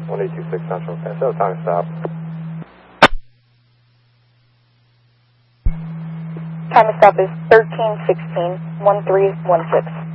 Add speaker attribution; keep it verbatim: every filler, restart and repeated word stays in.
Speaker 1: one eight two six Central. Okay, so time to stop.
Speaker 2: Time to stop is thirteen sixteen, one three one six.